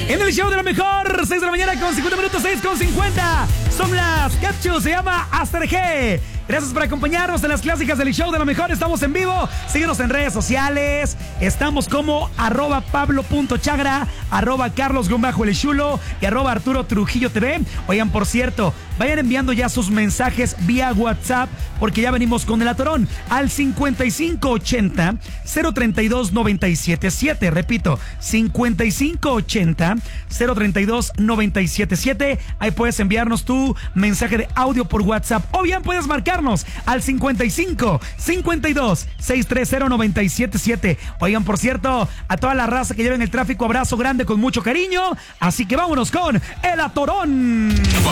En el show de la mejor, 6 de la mañana con 50 minutos, 6 con 50. Son las Capchu, se llama Hasta G. Gracias por acompañarnos en las clásicas del show de la mejor. Estamos en vivo. Síguenos en redes sociales. Estamos como @pablo.chagra, @carlos_el chulo y @Arturo Trujillo TV. Oigan, por cierto, vayan enviando ya sus mensajes vía WhatsApp porque ya venimos con el atorón al 5580 032 977. Repito, 5580 032 977. Ahí puedes enviarnos tu mensaje de audio por WhatsApp o bien puedes marcarnos al 55 52 630 977. Oigan, por cierto, a toda la raza que lleva en el tráfico, abrazo grande con mucho cariño. Así que vámonos con el atorón.